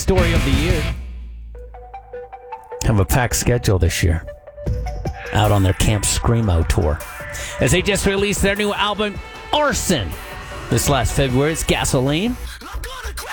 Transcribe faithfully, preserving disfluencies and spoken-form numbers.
story of the year. Have a packed schedule this year. Out on their Camp Screamo tour. As they just released their new album, Arson. This last February, it's Gasoline.